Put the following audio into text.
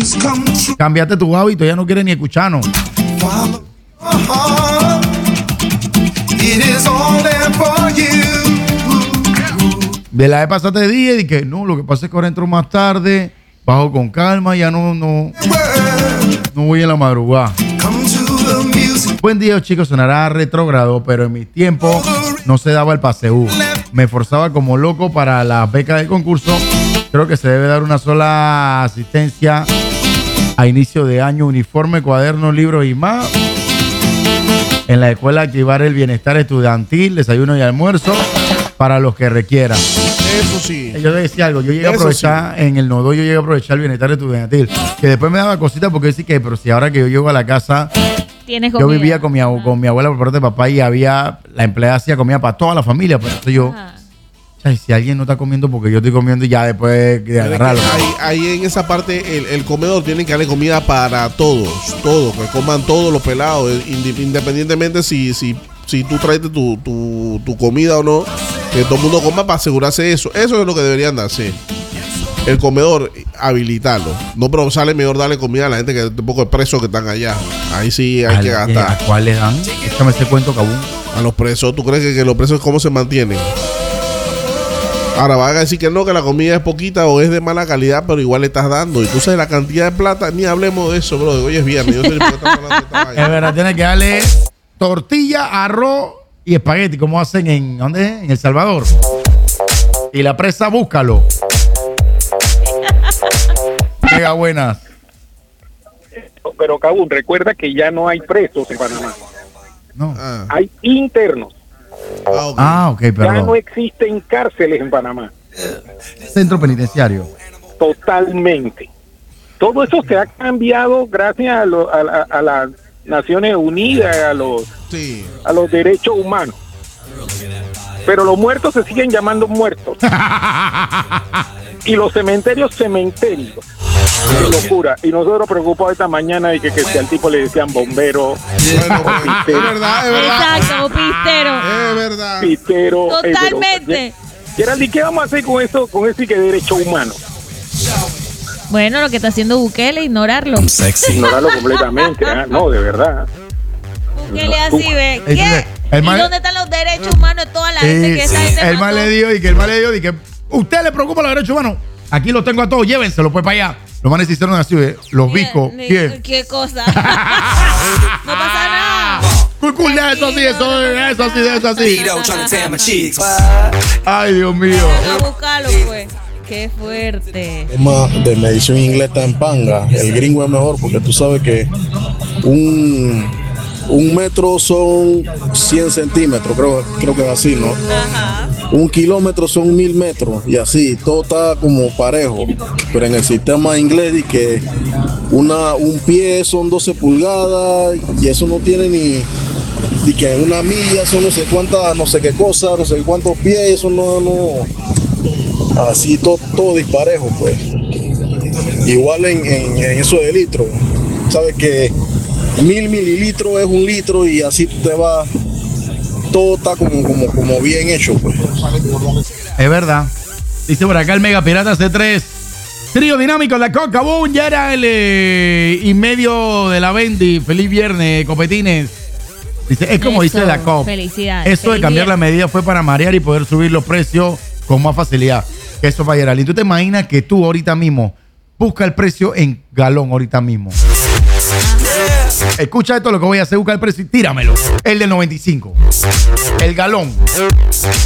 Cambiaste tu hábito, ya no quieres ni escucharnos. De la vez pasada te dije y que no, lo que pasa es que ahora entro más tarde, bajo con calma, ya no voy en la madrugada. Buen día, chicos, sonará retrógrado, pero en mi tiempo no se daba el paseo. Me esforzaba como loco para las becas del concurso. Creo que se debe dar una sola asistencia a inicio de año, uniforme, cuadernos, libros y más. En la escuela activar el bienestar estudiantil, desayuno y almuerzo para los que requieran. Eso sí. Yo le decía algo, yo llegué a aprovechar sí. En el nodo, yo llegué a aprovechar el bienestar estudiantil, que después me daba cositas porque decía que, pero si ahora que yo llego a la casa, yo vivía con mi abuela por parte de papá y la empleada hacía comida para toda la familia, por eso yo, si alguien no está comiendo porque yo estoy comiendo y ya después de agarrarlo. Ahí en esa parte el comedor tiene que darle comida para todos, que coman todos los pelados, independientemente si tú traes tu comida o no, que todo el mundo coma para asegurarse eso. Eso es lo que deberían darse. El comedor, habilitarlo. No, pero sale mejor darle comida a la gente que un poco de presos que están allá. Ahí sí hay que gastar. ¿A cuál le dan? Échame ese cuento, Cabún. A los presos. ¿Tú crees que los presos cómo se mantienen? Ahora van a decir que no, que la comida es poquita o es de mala calidad, pero igual le estás dando. Y tú sabes la cantidad de plata, ni hablemos de eso, bro. Hoy es viernes. Yo sé por qué estás hablando de esta vaina. Es verdad, tienes que darle tortilla, arroz y espagueti, como hacen en El Salvador. Y la presa, búscalo. Mega buenas. Pero Cabún, recuerda que ya no hay presos en Panamá. No. Hay internos. Ok, perdón. Ya no existen cárceles en Panamá. Centro penitenciario. Totalmente. Todo eso se ha cambiado gracias a las Naciones Unidas, a los derechos humanos. Pero los muertos se siguen llamando muertos. Y los cementerios. Qué locura. Y nosotros preocupados esta mañana de que si al tipo le decían bombero. Bueno, es verdad. Exacto, pistero. Es verdad. Pistero. Totalmente. Geraldi, ¿qué vamos a hacer con eso, con ese que derecho humano? Bueno, lo que está haciendo Bukele, ignorarlo. Ignorarlo completamente. No, de verdad. Bukele así ve. ¿Qué? ¿Y dónde están los derechos humanos de toda la gente que esa gente el mal le dio y que usted le preocupa los derechos humanos. Aquí los tengo a todos, llévenselo pues para allá. Los manes hicieron así, los bicos. ¿Qué cosa? No pasa nada. Eso así. Ay, Dios mío. Vamos a buscarlo, pues. Qué fuerte. El tema de medición inglés está en panga. El gringo es mejor porque tú sabes que un metro son 100 centímetros, creo que es así, ¿no? Ajá. 1 kilómetro son 1000 metros y así, todo está como parejo. Pero en el sistema inglés dice que un pie son 12 pulgadas y eso no tiene ni que una milla son no sé cuántas, no sé qué cosa, no sé cuántos pies, eso no así todo disparejo, pues. Igual en eso de litro, sabes que 1000 mililitros es 1 litro y así tú te vas. Todo está como bien hecho, pues. Es verdad. Dice por acá el Mega Pirata C3. Trío dinámico de la Coca Boom. Ya era el y medio de la Bendy. Feliz viernes, copetines. Dice, es como dice la COP. Felicidades. Eso de cambiar la medida fue para marear y poder subir los precios con más facilidad. Eso para Geraldine. ¿Tú te imaginas que tú ahorita mismo busca el precio en galón ahorita mismo? Escucha esto, lo que voy a hacer, busca el precio y tíramelo. El del 95. El galón.